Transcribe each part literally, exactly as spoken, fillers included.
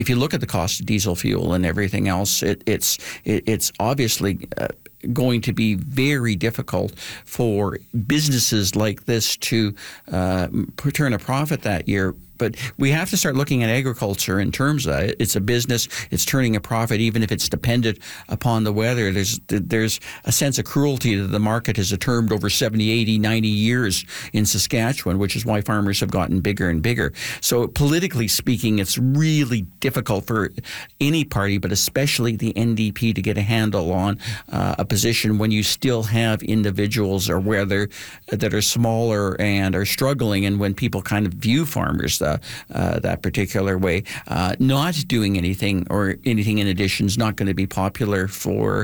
if you look at the cost of diesel fuel and everything else, it, it's it, it's obviously uh, going to be very difficult for businesses like this to uh, turn a profit that year. But we have to start looking at agriculture in terms of it. It's a business. It's turning a profit, even if it's dependent upon the weather. There's there's a sense of cruelty that the market has termed over seventy, eighty, ninety years in Saskatchewan, which is why farmers have gotten bigger and bigger. So politically speaking, it's really difficult for any party, but especially the N D P, to get a handle on uh, a position when you still have individuals or whether that are smaller and are struggling, and when people kind of view farmers uh, uh, that particular way. Uh, not doing anything or anything in addition is not going to be popular for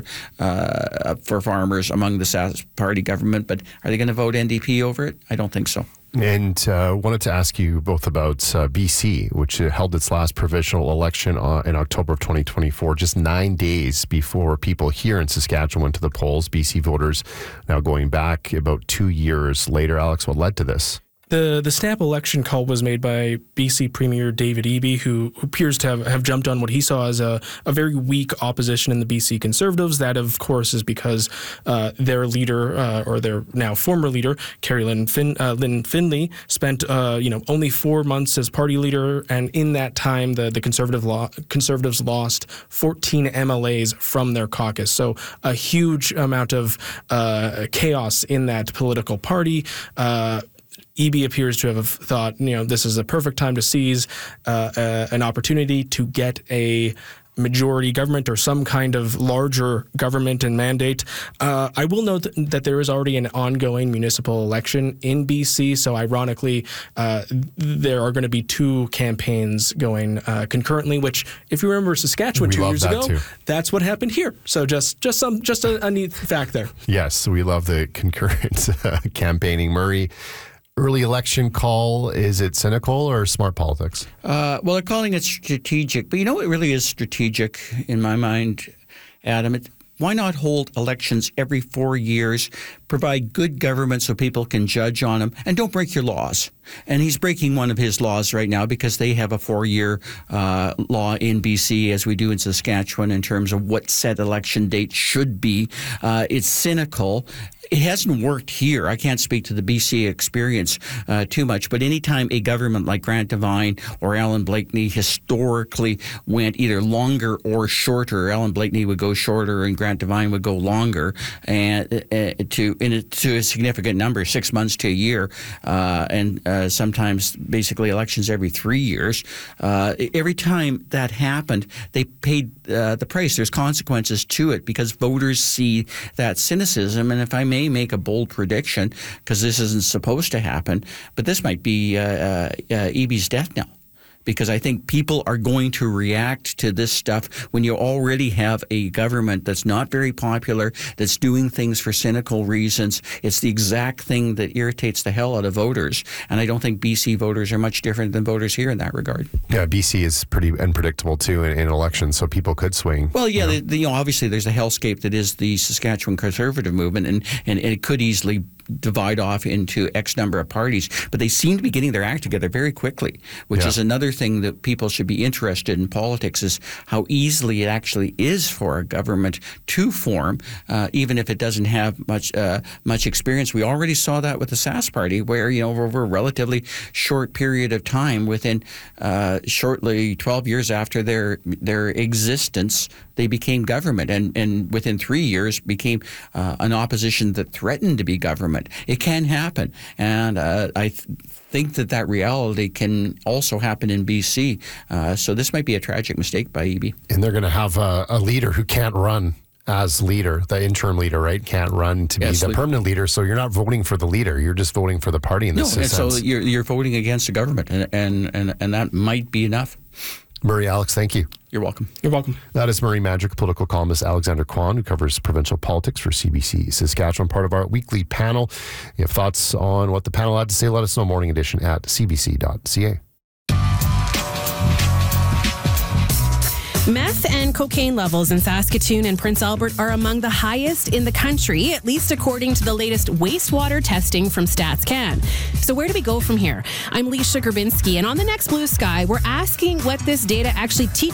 uh, for farmers among the Sask Party government. But are they going to vote N D P over it? I don't think so. And uh, wanted to ask you both about uh, B C, which held its last provincial election uh, in October of twenty twenty-four, just nine days before people here in Saskatchewan went to the polls. B C voters now going back about two years later. Alex, what led to this? The the snap election call was made by B C Premier David Eby, who, who appears to have, have jumped on what he saw as a, a very weak opposition in the B C Conservatives. That, of course, is because uh, their leader, uh, or their now former leader, Carrie Lynn, fin, uh, Lynn Finley, spent uh, you know only four months as party leader, and in that time, the the Conservative law, Conservatives lost fourteen M L As from their caucus. So a huge amount of uh, chaos in that political party. Uh, Eby appears to have thought, you know, this is a perfect time to seize uh, uh, an opportunity to get a majority government or some kind of larger government and mandate. Uh, I will note th- that there is already an ongoing municipal election in B C, so ironically, uh, there are going to be two campaigns going uh, concurrently, which, if you remember Saskatchewan we two years that ago, too. That's what happened here. So just just some just a, a neat fact there. Yes, we love the concurrent uh, campaigning. Murray, early election call, is it cynical or smart politics? Uh, well, they're calling it strategic. But you know what really is strategic in my mind, Adam? It, why not hold elections every four years, provide good government so people can judge on them, and don't break your laws? And he's breaking one of his laws right now because they have a four-year uh, law in B C, as we do in Saskatchewan, in terms of what said election date should be. Uh, it's cynical. It hasn't worked here. I can't speak to the B C experience uh, too much, but anytime a government like Grant Devine or Alan Blakeney historically went either longer or shorter, Alan Blakeney would go shorter and Grant Devine would go longer, and uh, to in a, to a significant number, six months to a year, uh, and uh, sometimes basically elections every three years. Uh, every time that happened, they paid uh, the price. There's consequences to it because voters see that cynicism, and if I may make a bold prediction, because this isn't supposed to happen, but this might be uh, uh, uh, Eby's death knell. Because I think people are going to react to this stuff when you already have a government that's not very popular, that's doing things for cynical reasons. It's the exact thing that irritates the hell out of voters. And I don't think B C voters are much different than voters here in that regard. Yeah, B C is pretty unpredictable, too, in, in elections, so people could swing. Well, yeah, you know. the, the, you know, obviously there's a hellscape that is the Saskatchewan Conservative movement, and, and, and it could easily divide off into X number of parties, but they seem to be getting their act together very quickly, which yeah. is another thing that people should be interested in politics, is how easily it actually is for a government to form, uh, even if it doesn't have much uh, much experience. We already saw that with the Sask Party, where, you know, over a relatively short period of time, within uh, shortly twelve years after their their existence, they became government, and, and within three years became uh, an opposition that threatened to be government. It can happen, and uh, I th- think that that reality can also happen in B C. Uh, so this might be a tragic mistake by Eby. And they're going to have a, a leader who can't run as leader, the interim leader, right? Can't run to be yes, the permanent leader. So you're not voting for the leader. You're just voting for the party in this no, sense. So you're, you're voting against the government, and, and, and, and that might be enough. Murray, Alex, thank you. You're welcome. You're welcome. That is Murray Magic, political columnist Alexander Kwan, who covers provincial politics for C B C Saskatchewan, part of our weekly panel. If you have thoughts on what the panel had to say, let us know. Morning edition at c b c dot c a. Meth and cocaine levels in Saskatoon and Prince Albert are among the highest in the country, at least according to the latest wastewater testing from StatsCan. So where do we go from here? I'm Leisha Grabinski, and on the next Blue Sky, we're asking what this data actually teaches